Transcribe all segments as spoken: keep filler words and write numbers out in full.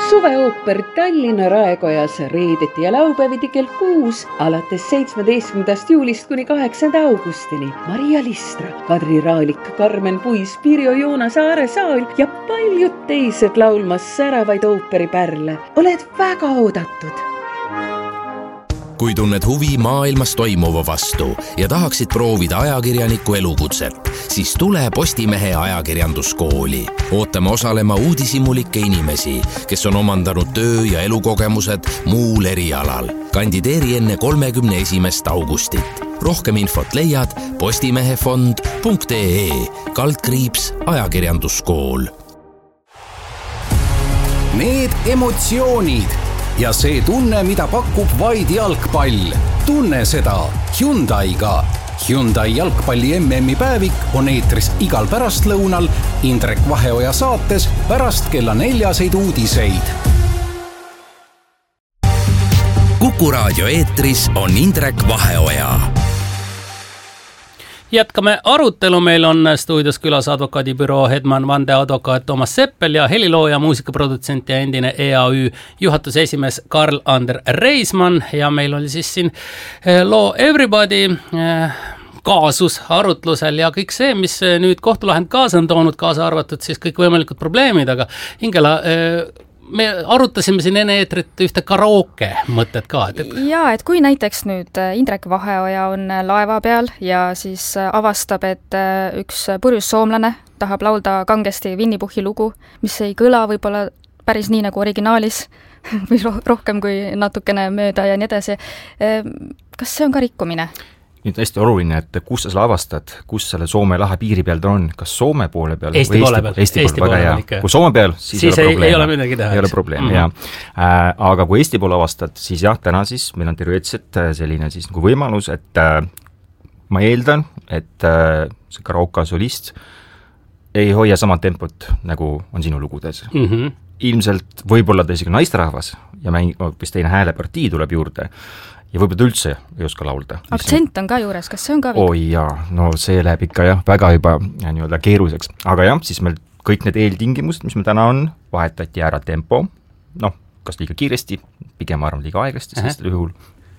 Suveooper Tallinna Raekojas reedeti ja laupäeviti kell kuus alates seitsmeteistkümnendast juulist kuni kaheksanda augustini. Maria Listra, Kadri Raalik, Karmen Puis, Pirjo Joonas, Aare Saal ja paljud teised laulmas säravaid ooperipärle. Oled väga oodatud! Kui tunned huvi maailmas toimuva vastu ja tahaksid proovida ajakirjaniku elukutset, siis tule Postimehe ajakirjanduskooli. Ootame osalema uudishimulikke inimesi, kes on omandanud töö- ja elukogemused muul erialal. Kandideeri enne kolmekümne esimest augustit. Rohkem infot leiad postimehefond punkt ee kaldkriips ajakirjanduskool. Need emotsioonid ja see tunne, mida pakub vaid jalgpall. Tunne seda Hyundai'ga. Hyundai jalgpalli M M-i päevik on eetris igal pärastlõunal Indrek Vaheoja saates pärast kella neljaseid uudiseid. Kuku Raadio eetris on Indrek Vaheoja. Jätkame arutelu, meil on stuudios külas advokaadibüroo Hedman Vande advokaat Toomas Seppel ja helilooja, muusikaprodutsent ja endine E A Ü juhatuse esimees Karl-Ander Reisman ja meil oli siis siin loo Everybody kaasus arutlusel ja kõik see, mis nüüd kohtulahend kaasa on toonud, kaasa arvatud siis kõik võimalikud probleemid, aga Ingela, me arutasime siin enne eetrit ühte karaoke mõtted ka. Et... Jaa, et kui näiteks nüüd Indrek Vaheoja on laeva peal ja siis avastab, et üks purjus soomlane tahab laulda kangesti Winnie Puhhi lugu, mis ei kõla võib-olla päris nii nagu originaalis või rohkem kui natukene mööda ja nii edasi. Kas see on ka rikkumine? Nüüd hästi oluline, et kus sa selle avastad, kus selle Soome lahe piiri peal ta on, kas Soome poole peal Eesti või poole peal, Eesti, Eesti poole väga hea. Kui Soome peal, siis, siis ei, ole ei ole midagi teha. Ei ole probleem, mm-hmm. jah. Äh, aga kui Eesti poole avastad, siis jah, täna siis meil on teoreetiliselt selline siis nagu võimalus, et äh, ma eeldan, et äh, see karaoke solist ei hoia sama tempot, nagu on sinu lugudes. Mm-hmm. Ilmselt võib-olla ta isegi naisterahvas ja mäng, mis teine häälepartii tuleb juurde, ja võib-olla ta üldse ei oska laulda. Aktsent on ka juures, kas see on ka viik? Oi jaa, no see läheb ikka jah, väga juba nii-öelda keeruseks. Aga jah, siis meil kõik need eeltingimused, mis meil täna on, vahetati ära tempo, noh, kas liiga kiiresti, pigem arvan liiga aeglasti, sest juhul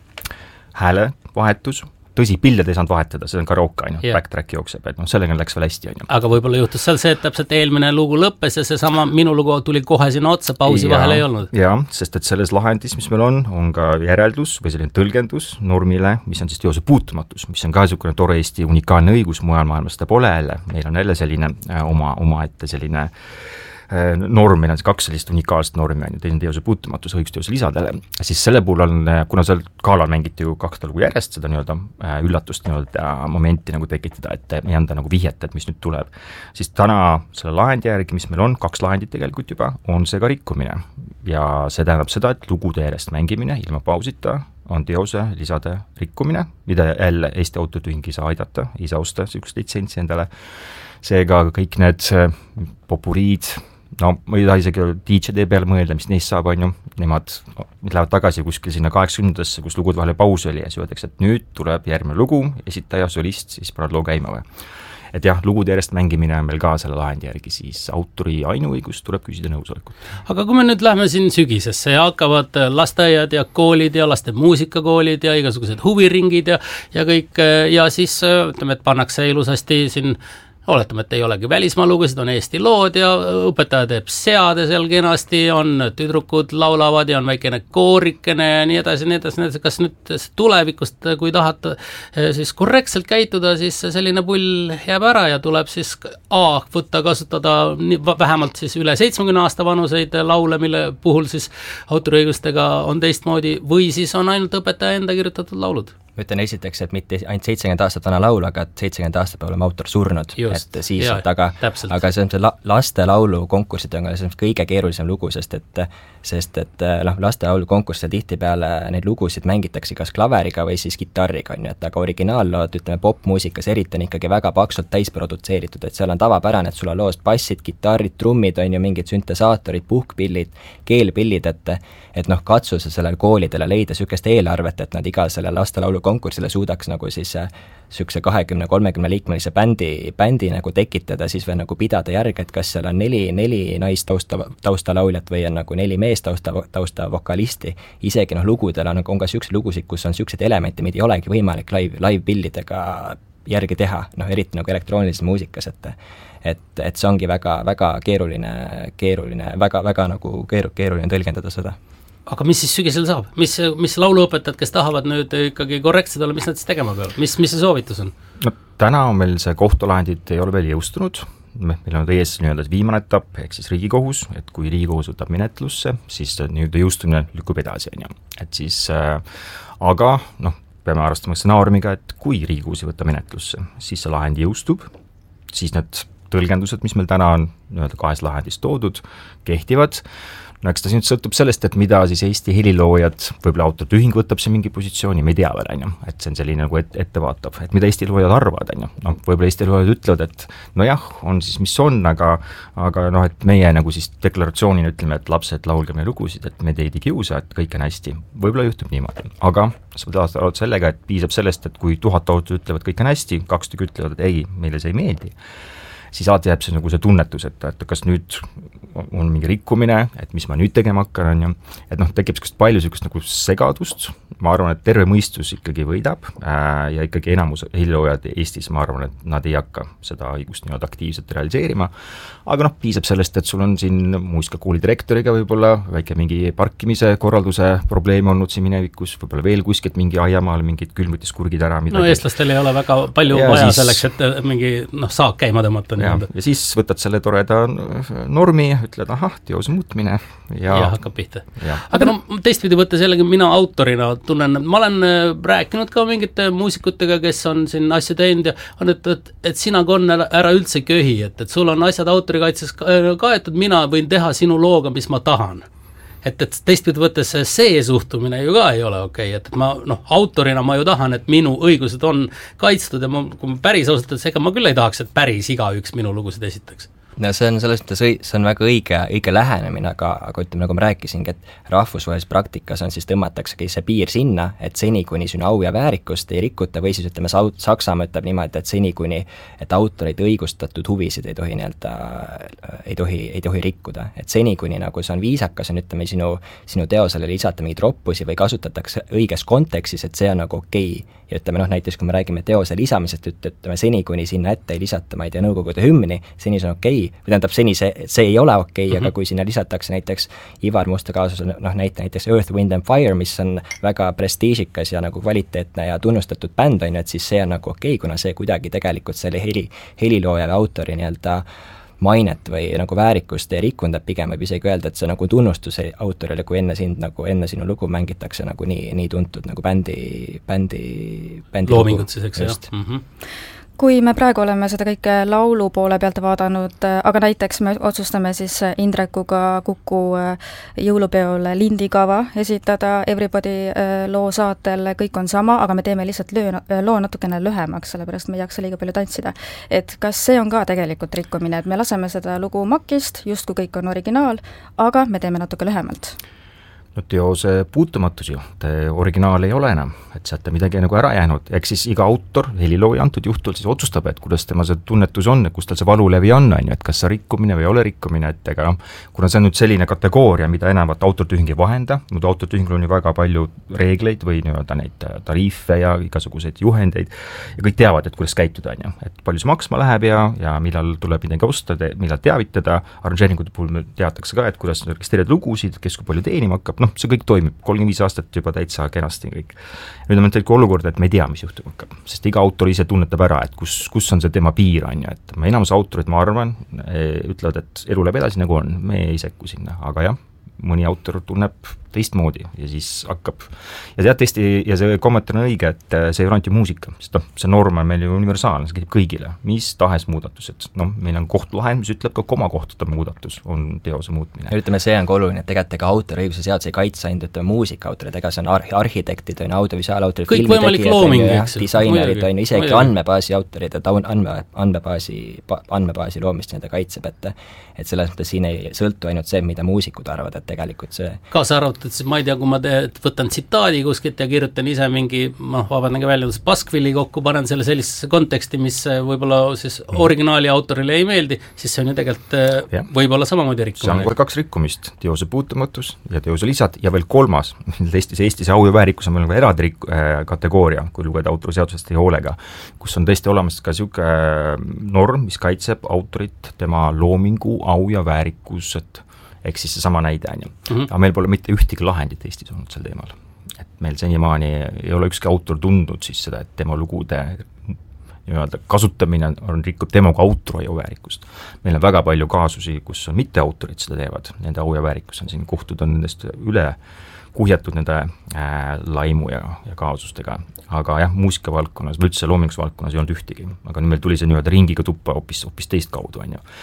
hääle vahetus, tõsi, pilled ei saanud vahetada, see on karaoke ainu, yeah. Backtrack jookseb, et noh, sellega läks veel hästi ainu. Aga võib-olla juhtus seal see, et täpselt eelmine lugu lõppes ja see sama minu lugu tuli kohe sinna otsa, pausi ja, vahel ei olnud. Jah, sest et selles lahendis, mis meil on, on ka järeldus või selline tõlgendus normile, mis on siis teose puutumatus, mis on ka niisugune tore Eesti unikaalne õigus, mujal maailmas ta pole jälle, meil on jälle selline äh, oma, oma ette selline norm, meil on kaks sellist unikaalset normi, on ju, teine teose puutumatus õigusteose lisadele, siis selle puhul on, kuna seal kaalal mängiti ju kaks lugu järjest, seda nii-öelda üllatust nii-öelda momenti nagu tekitada, et ei anda nagu vihjet, et mis nüüd tuleb, siis täna selle lahendi järgi, mis meil on, kaks lahendit tegelikult juba, on see ka rikkumine ja see tähendab seda, et lugude järjest mängimine ilma pausita on teose lisade rikkumine, mida jälle Eesti Autotühing ei saa aidata, ei saa osta niisugust litsentsi endale, seega kõik need popuriid, no ma ei taha isegi D J-de peale mõelda, mis neist saab, on ju, nemad lähevad tagasi kuskil sinna kaheksakümnendasse, kus lugud vahele paus oli ja siis öeldakse, et nüüd tuleb järgmine lugu, esitaja, solist, siis paned loo käima või. Et jah, lugude järjest mängimine on meil ka selle lahendi järgi, siis autori ainuõigus tuleb küsida nõusolekut. Aga kui me nüüd lähme siin sügisesse ja hakkavad lasteaiad ja koolid ja laste muusikakoolid ja igasugused huviringid ja, ja kõik ja siis ütleme, et pannakse ilusasti siin oletame, et ei olegi välismaa lugusid, on Eesti lood ja õpetaja teeb seade seal kenasti, on tüdrukud laulavad ja on väikene koorikene ja nii edasi, nii edasi, nii edasi. Kas nüüd tulevikust, kui tahate siis korrektselt käituda, siis selline pull jääb ära ja tuleb siis A võtta kasutada vähemalt siis üle seitsmekümne aasta vanuseid laule, mille puhul siis autoriõigustega on teistmoodi või siis on ainult õpetaja enda kirjutatud laulud? Ma ütlen esiteks, et mitte ainult seitsekümmend aastat vana laul, aga et seitsekümmend aastat peab olema autor surnud. Just, et siis, ja, et aga, aga see on see la, laste laulu konkursid on see on kõige keerulisem lugu, sest et, sest et noh, laste laulu konkursil tihtipeale neid lugusid mängitakse kas klaveriga või siis kitarriga, on ju, et aga originaallood, ütleme popmuusikas eriti on ikkagi väga paksult täisprodutseeritud, et seal on tavapärane, et sul on loost bassid, kitarrid, trummid, on ju, mingid süntesaatorid, puhkpillid, keelpillid, et et noh, katsu sa sellel koolidele leida niisugust eelarvet, et nad iga selle laste laulu konkursile suudaks nagu siis niisuguse kahekümne kolmekümne liikmelise bändi, bändi nagu tekitada, siis veel nagu pidada järge, et kas seal on neli, neli naistausta, taustalauljat või on nagu neli meestausta, tausta vokalisti, isegi noh, lugudel on, on ka niisuguseid lugusid, kus on niisuguseid elemente, mida ei olegi võimalik live, live-pildidega järgi teha, noh eriti nagu elektroonilises muusikas, et et, et see ongi väga, väga keeruline, keeruline, väga, väga nagu keeru, keeruline tõlgendada seda. Aga mis siis sügisel saab? Mis, mis lauluõpetajad, kes tahavad nüüd ikkagi korrektsed olla, mis nad siis tegema peavad? Mis, mis see soovitus on? No täna on meil see kohtulahendid ei ole veel jõustunud, meil on ees nii-öelda viimane etapp, ehk siis Riigikohus, et kui Riigikohus võtab menetlusse, siis nii-öelda jõustumine lükkub edasi, on ju. Et siis äh, aga noh, peame arvestama stsenaariumiga, et kui Riigikohus ei võta menetlusse, siis see lahend jõustub, siis need tõlgendused, mis meil täna on nii-öelda kahes lahendis toodud, kehtivad. No eks ta nüüd sõltub sellest, et mida siis Eesti heliloojad, võib-olla autorite ühing võtab see mingi positsiooni, me ei tea veel, on ju, et see on selline nagu et, ettevaatav, et mida Eesti loojad arvavad, on ju, no võib-olla Eesti loojad ütlevad, et nojah, on siis mis on, aga aga noh, et meie nagu siis deklaratsioonina ütleme, et lapsed, laulge meie lugusid, et me teid ei kiusa, et kõik on hästi, võib-olla juhtub niimoodi, aga sa võid aastat arvata sellega, et piisab sellest, et kui tuhat autorit ütlevad, kõik on hästi, kaks tükki ütlevad, et ei, meile see ei meeldi, siis alati jääb see nagu see tunnetus, et, et kas nüüd on mingi rikkumine, et mis ma nüüd tegema hakkan, on ju, et noh, tekib sellist palju sellist nagu segadust, ma arvan, et terve mõistus ikkagi võidab äh, ja ikkagi enamus heliloojad Eestis, ma arvan, et nad ei hakka seda õigust nii-öelda aktiivselt realiseerima, aga noh, piisab sellest, et sul on siin muusikakooli direktoriga võib-olla väike mingi parkimise korralduse probleem olnud siin minevikus, võib-olla veel kuskilt mingi aiamaal mingid külmutiskurgid ära midagi. No eestlastel ei ole väga palju ja vaja siis, selleks, et mingi noh, saak käima tõmmata. Ja, ja siis võtad selle toreda normi, ütled, ahah, teose muutmine ja, ja hakkab pihta. Aga no teistpidi võttes jällegi mina autorina tunnen, ma olen rääkinud ka mingite muusikutega, kes on siin asja teinud ja on, et, et, et sina, Konn, ära üldse köhi, et, et sul on asjad autorikaitses kaetud, mina võin teha sinu looga, mis ma tahan. Et, et teistpidi võttes see suhtumine ju ka ei ole okei, et, et ma, noh, autorina ma ju tahan, et minu õigused on kaitstud ja ma, kui ma päris ausalt, et ega ma küll ei tahaks, et päris igaüks minu lugusid esitaks. No see on selles mõttes, see on väga õige, õige lähenemine, aga, aga ütleme, nagu ma rääkisingi, et rahvusvahelises praktikas on siis tõmmataksegi see piir sinna, et seni, kuni sinu au ja väärikust ei rikuta või siis ütleme, Saksamaa ütleb niimoodi, et seni, kuni et autoreid õigustatud huvisid ei tohi nii-öelda, ei tohi, ei tohi rikkuda. Et seni, kuni nagu see on viisakas, on ütleme, sinu, sinu teosele lisata mingeid roppusi või kasutatakse õiges kontekstis, et see on nagu okei. Ja ütleme, noh, näiteks kui me räägime teose lisamisest, ütleme, seni, kuni sinna ette ei lisata, ma ei tea, Nõukogude hümni, seni see on okei, või tähendab, seni see, see ei ole okei okay, mm, -hmm. aga kui sinna lisatakse näiteks Ivar Musta kaasuse, noh näite näiteks Earth, Wind and Fire, mis on väga prestiižikas ja nagu kvaliteetne ja tunnustatud bänd, on ju, et siis see on nagu okei okay,, kuna see kuidagi tegelikult selle heli, helilooja või autori nii-öelda mainet või nagu väärikust ei rikkunud, et pigem võib isegi öelda, et see nagu tunnustus autorile, kui enne sind nagu, enne sinu lugu mängitakse nagu nii, nii tuntud nagu bändi, bändi, bändi loomingut siis, eks jah. Mm -hmm. Kui me praegu oleme seda kõike laulu poole pealt vaadanud, aga näiteks me otsustame siis Indrekuga Kuku jõulupeol lindikava esitada, Everybody loo saatel, kõik on sama, aga me teeme lihtsalt löö, loo natukene lühemaks, sellepärast me ei jaksa liiga palju tantsida. Et kas see on ka tegelikult rikkumine, et me laseme seda lugu makist, justkui kõik on originaal, aga me teeme natuke lühemalt? No teose puutumatus ju, originaal ei ole enam, et sealt on midagi nagu ära jäänud, eks siis iga autor, helilooja antud juhtul siis otsustab, et kuidas tema see tunnetus on, et kus tal see valulevi on, on ju, et kas see rikkumine või ei ole rikkumine, et ega noh, kuna see on nüüd selline kategooria, mida enamat autorite ühing ei vahenda, muidu autorite ühingul on ju väga palju reegleid või nii-öelda neid tariife ja igasuguseid juhendeid ja kõik teavad, et kuidas käituda, on ju, et palju see maksma läheb ja, ja millal tuleb midagi osta, millal teavitada, arranžeeringute puhul teatakse ka, et kuidas registreerida lugusid, kes kui palju teenima hakkab, noh, see kõik toimib, kolmkümmend viis aastat juba täitsa kenasti kõik. Nüüd on meil tegelikult olukord, et me ei tea, mis juhtub hakkab, sest iga autor ise tunnetab ära, et kus, kus on see tema piir, on ju, et ma enamus autorid, ma arvan, ütlevad, et elu läheb edasi nagu on, me ei sekku sinna, aga jah, mõni autor tunneb teistmoodi ja siis hakkab ja tead tõesti, ja see kommentaar on õige, et see ei ole ainult ju muusika, sest noh, see norm on meil ju universaalne, see käib kõigile, mis tahes muudatused, noh, meil on kohtulahend, mis ütleb ka komakohtade muudatus on teose muutmine. Ja ütleme, see on ka oluline, et tegelikult ega autoriõiguse seadus ei kaitse ainult, ütleme, muusikaautorid, ega see on arh- arhitektid, on audiovisuaalautorid, filmitegijad, disainerid, on isegi mõjugi. Andmebaasi autorid, et andme, andmebaasi, andmebaasi loomist nende kaitseb, et et selles mõttes siin ei sõltu ainult see, mida muusikud arvavad, et tegelikult see kaasa arvatud kasutatud, siis ma ei tea, kui ma te, võtan tsitaadi kuskilt ja kirjutan ise mingi, noh, vabandan ka väljendus, paskvilli kokku, panen selle sellisesse konteksti, mis võib-olla siis originaali autorile ei meeldi, siis see on ju tegelikult ja. võib-olla samamoodi rikkumine. See on kaks rikkumist, teose puutumatus ja teose lisad ja veel kolmas, Eestis, Eestis au ja väärikus on meil nagu eraldi rik- äh, kategooria, kui lugeda autoriseadusest ja hoolega, kus on tõesti olemas ka niisugune norm, mis kaitseb autorit, tema loomingu, au ja väärikused, ehk siis seesama näide on ju. Mm-hmm. Aga meil pole mitte ühtegi lahendit Eestis olnud sel teemal. Et meil senimaani ei ole ükski autor tundnud siis seda, et tema lugude nii-öelda kasutamine on, rikub tema kui autori au väärikust. Meil on väga palju kaasusi, kus on mitte autorid seda teevad, nende au ja väärikus on siin, kohtud on nendest üle kuhjatud nende äh, laimu ja, ja kaasustega, aga jah, muusikavaldkonnas või üldse loominguksvaldkonnas ei olnud ühtegi, aga nüüd meil tuli see nii-öelda ringiga tuppa hoopis, hoopis teist kaudu, on ju.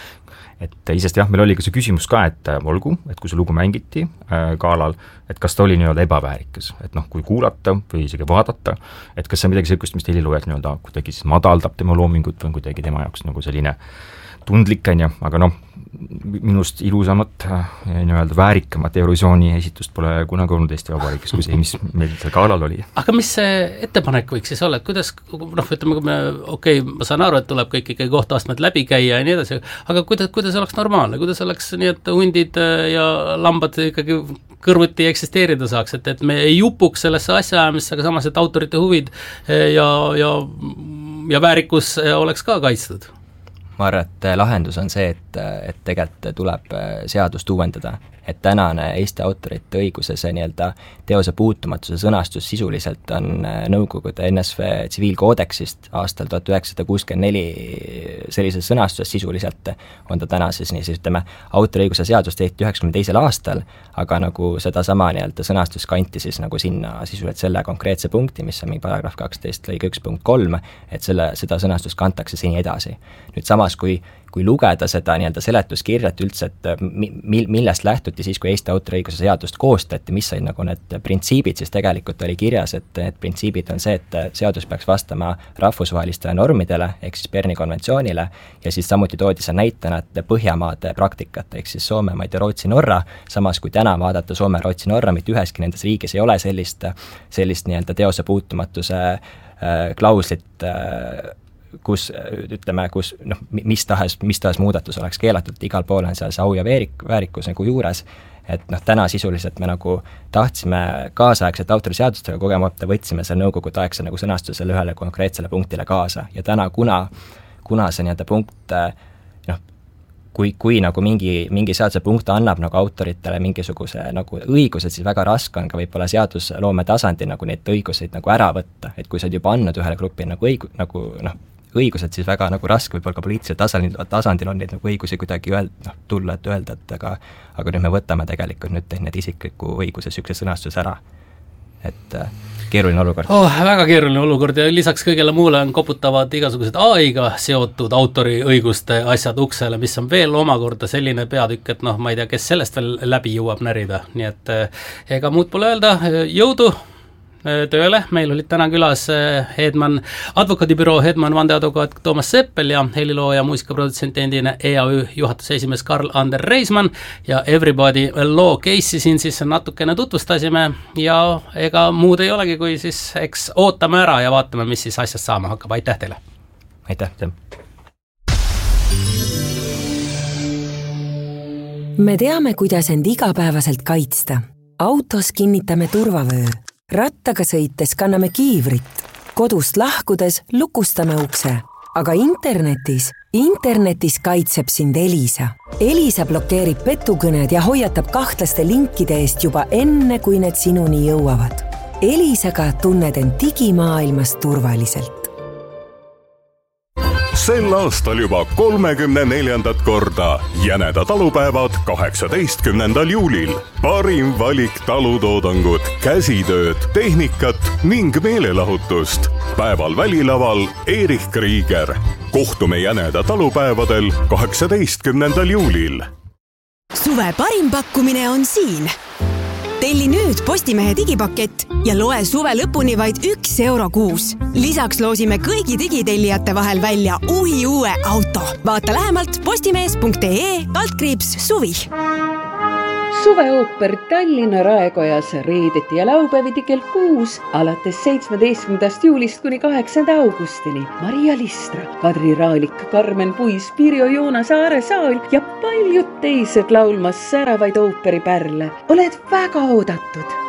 Et isest jah, meil oli ka see küsimus ka, et olgu, et kui see lugu mängiti äh, galal, et kas ta oli nii-öelda ebaväärikas, et noh, kui kuulata või isegi vaadata, et kas see on midagi sellist, mis heliloojad nii-öelda kuidagi siis madaldab tema loomingut või kuidagi tema jaoks nagu selline tundlik, on ju, aga noh, minust ilusamat nii-öelda väärikamat Eurovisiooni esitust pole kunagi olnud Eesti Vabariigis, kui see, mis meil seal galal oli. Aga mis see ettepanek võiks siis olla, et kuidas, noh, ütleme, kui me, okei okay,, ma saan aru, et tuleb kõik ikkagi kohtuastmed läbi käia ja nii edasi, aga kuidas, kuidas oleks normaalne, kuidas oleks nii, et hundid ja lambad ikkagi kõrvuti eksisteerida saaks, et, et me ei jupuks sellesse asjaajamisse, aga samas, et autorite huvid ja, ja, ja väärikus oleks ka kaitstud? Ma arvan, et lahendus on see, et, et tegelikult tuleb seadust uuendada, et tänane Eesti autorite õiguse see nii-öelda teose puutumatuse sõnastus sisuliselt on Nõukogude N S V tsiviilkoodeksist aastal tuhat üheksasada kuuskümmend neli sellises sõnastuses sisuliselt on ta täna siis nii, siis ütleme, autoriõiguse seadus tehti üheksakümne teisel aastal, aga nagu seda sama nii-öelda sõnastus kanti siis nagu sinna sisuliselt selle konkreetse punkti, mis on mingi paragrahv kaksteist lõige üks punkt kolm, et selle, seda sõnastust kantakse seni edasi. Nüüd samas, kui kui lugeda seda nii-öelda seletuskirjat üldse, et mi-, millest lähtuti siis, kui Eesti autoriõiguse seadust koostati, mis olid nagu need printsiibid, siis tegelikult oli kirjas, et need printsiibid on see, et seadus peaks vastama rahvusvahelistele normidele, ehk siis Berni konventsioonile, ja siis samuti toodi see näitena, et Põhjamaade praktikat, ehk siis Soome, ma ei tea, Rootsi, Norra, samas kui täna vaadata Soome, Rootsi, Norra, mitte üheski nendes riigis ei ole sellist, sellist nii-öelda teose puutumatuse äh, klauslit äh, kus ütleme, kus noh, mis tahes, mis tahes muudatus oleks keelatud, igal pool on seal see au ja väärik, väärikus nagu juures, et noh, täna sisuliselt me nagu tahtsime kaasaegset autoriseadustega kogemata, võtsime selle nõukogude aegse nagu sõnastusele ühele konkreetsele punktile kaasa ja täna, kuna, kuna see nii-öelda punkt noh, kui, kui nagu mingi, mingi seaduse punkt annab nagu autoritele mingisuguse nagu õigused, siis väga raske on ka võib-olla seadusloome tasandil nagu neid õiguseid nagu ära võtta, et kui sa oled juba andnud ühele grupile nagu õigu-, nagu noh, õigused, siis väga nagu raske võib-olla ka poliitilisel tasandil, tasandil on neid nagu õigusi kuidagi öeld, noh, tulla, et öelda, et aga aga nüüd me võtame tegelikult nüüd need isikliku õiguse sükse sõnastus ära. Et äh, keeruline olukord. Oh, väga keeruline olukord ja lisaks kõigele muule on koputavad igasugused A I-ga seotud autoriõiguste asjad uksele, mis on veel omakorda selline peatükk, et noh, ma ei tea, kes sellest veel läbi jõuab närida, nii et ega muud pole öelda, jõudu tööle, meil olid täna külas Hedman, advokaadibüroo Hedman vandeadvokaat Toomas Seppel ja helilooja muusikaprodutsent endine E A Ü juhatuse esimees Karl-Ander Reismann ja Everybody Law Case'i siin siis natukene tutvustasime ja ega muud ei olegi, kui siis eks ootame ära ja vaatame, mis siis asjast saama hakkab, aitäh teile! Aitäh! Me teame, kuidas end igapäevaselt kaitsta. Autos kinnitame turvavöö. Rattaga sõites kanname kiivrit, kodust lahkudes lukustame ukse, aga internetis, internetis kaitseb sind Elisa. Elisa blokeerib petukõned ja hoiatab kahtlaste linkide eest juba enne, kui need sinuni jõuavad. Elisaga tunned end digimaailmas turvaliselt. Sel aastal juba kolmekümne neljandat korda Jäneda talupäevad kaheksateistkümnendal juulil. Parim valik talutoodangut, käsitööd, tehnikat ning meelelahutust. Päeval välilaval Erich Krieger. Kohtume Jäneda talupäevadel kaheksateistkümnendal juulil. Suve parim pakkumine on siin. Telli nüüd Postimehe digipakett ja loe suve lõpuni vaid üks euro kuus. Lisaks loosime kõigi digitellijate vahel välja uhi uue auto. Vaata lähemalt postimees punkt ee kaldkriips suvi. suveooper Tallinna Raekojas reedeti ja laupäeviti kell kuus alates seitsmeteistkümnendast juulist kuni kaheksanda augustini. Maria Listra, Kadri Raalik, Karmen Puis, Pirjo Joonas, Aare Saal ja paljud teised laulmas säravaid ooperipärle. Oled väga oodatud!